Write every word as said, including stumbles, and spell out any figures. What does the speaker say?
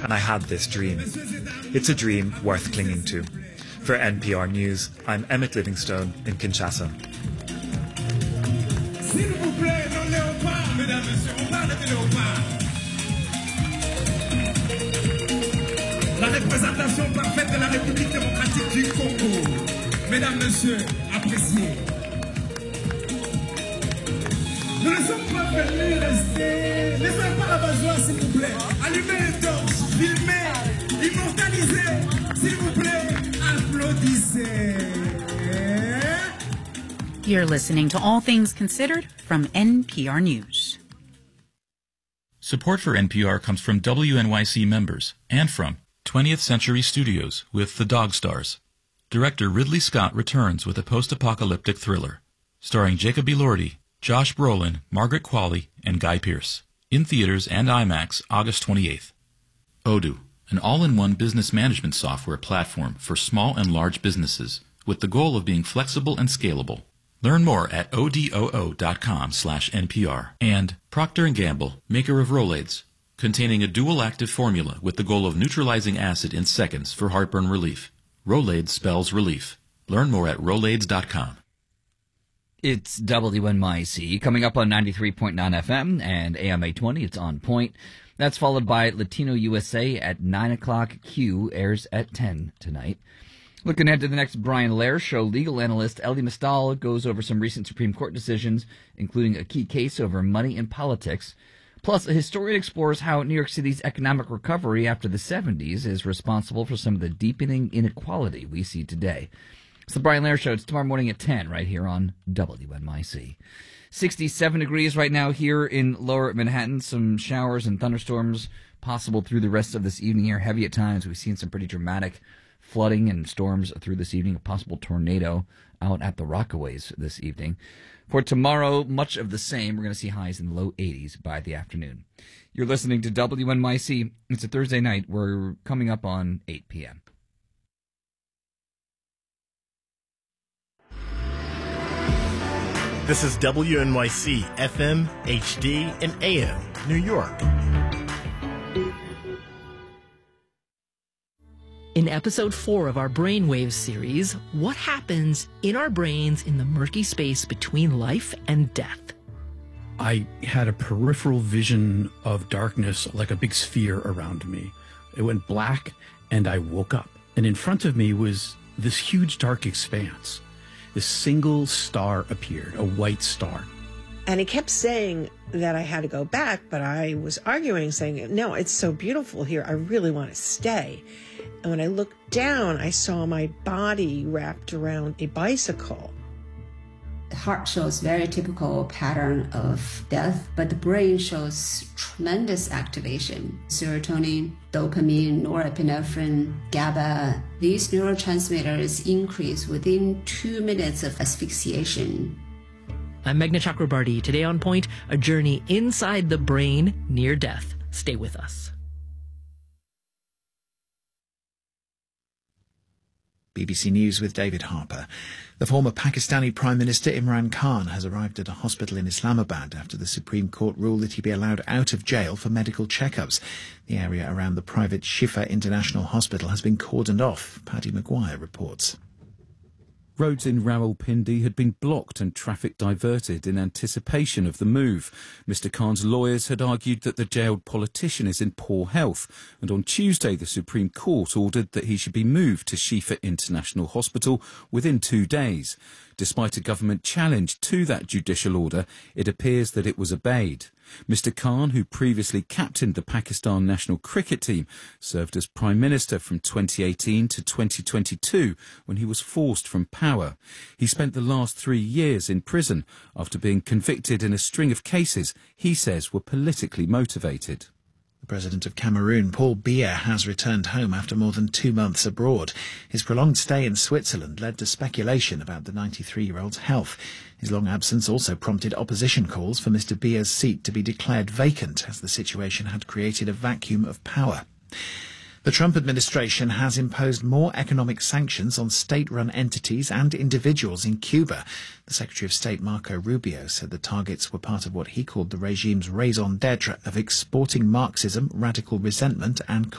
and I had this dream. It's a dream worth clinging to. For N P R News, I'm Emmett Livingstone in Kinshasa. S'il vous plaît, non léopard, mesdames, messieurs, on parle de léopard. La représentation parfaite de la République démocratique du Congo. Mesdames, messieurs, appréciez. Nous ne sommes pas venus rester. Laissez pas la bazoire, s'il vous plaît. Allumez les torches, filmez, immortalisez. S'il vous plaît, applaudissez. You're listening to All Things Considered from N P R News. Support for N P R comes from W N Y C members and from twentieth Century Studios with The Dog Stars. Director Ridley Scott returns with a post-apocalyptic thriller, starring Jacob Elordi, Josh Brolin, Margaret Qualley, and Guy Pearce. In theaters and IMAX August twenty-eighth. Odoo, an all-in-one business management software platform for small and large businesses with the goal of being flexible and scalable. Learn more at odoo.com slash NPR. And Procter and Gamble, maker of Rolaids, containing a dual-active formula with the goal of neutralizing acid in seconds for heartburn relief. Rolaids spells relief. Learn more at rolaids dot com. It's W N Y C, coming up on ninety-three point nine F M and A M eight twenty. It's On Point. That's followed by Latino U S A at nine o'clock. Q airs at ten tonight. Looking ahead to the next Brian Lehrer show, legal analyst Elie Mystal goes over some recent Supreme Court decisions, including a key case over money in politics. Plus, a historian explores how New York City's economic recovery after the seventies is responsible for some of the deepening inequality we see today. It's the Brian Lehrer Show. It's tomorrow morning at ten right here on W N Y C. sixty-seven degrees right now here in lower Manhattan. Some showers and thunderstorms possible through the rest of this evening here. Heavy at times. We've seen some pretty dramatic flooding and storms through this evening. A possible tornado out at the Rockaways this evening. For tomorrow, much of the same. We're going to see highs in the low eighties by the afternoon. You're listening to W N Y C. It's a Thursday night. We're coming up on eight p.m. This is W N Y C F M, H D, and A M, New York. In episode four of our Brainwaves series, what happens in our brains in the murky space between life and death? I had a peripheral vision of darkness, like a big sphere around me. It went black, and I woke up. And in front of me was this huge dark expanse. This single star appeared, a white star. And he kept saying that I had to go back, but I was arguing, saying, no, it's so beautiful here. I really want to stay. And when I looked down, I saw my body wrapped around a bicycle. The heart shows very typical pattern of death, but the brain shows tremendous activation. Serotonin, dopamine, norepinephrine, GABA, these neurotransmitters increase within two minutes of asphyxiation. I'm Meghna Chakrabarty. Today on Point, a journey inside the brain near death. Stay with us. B B C News with David Harper. The former Pakistani Prime Minister Imran Khan has arrived at a hospital in Islamabad after the Supreme Court ruled that he be allowed out of jail for medical checkups. The area around the private Shifa International Hospital has been cordoned off. Paddy Maguire reports. Roads in Rawalpindi had been blocked and traffic diverted in anticipation of the move. Mister Khan's lawyers had argued that the jailed politician is in poor health, and on Tuesday the Supreme Court ordered that he should be moved to Shifa International Hospital within two days. Despite a government challenge to that judicial order, it appears that it was obeyed. Mister Khan, who previously captained the Pakistan national cricket team, served as Prime Minister from twenty eighteen to twenty twenty-two when he was forced from power. He spent the last three years in prison after being convicted in a string of cases he says were politically motivated. The President of Cameroon, Paul Biya, has returned home after more than two months abroad. His prolonged stay in Switzerland led to speculation about the ninety-three-year-old's health. His long absence also prompted opposition calls for Mister Biya's seat to be declared vacant, as the situation had created a vacuum of power. The Trump administration has imposed more economic sanctions on state-run entities and individuals in Cuba. The Secretary of State, Marco Rubio, said the targets were part of what he called the regime's raison d'etre of exporting Marxism, radical resentment and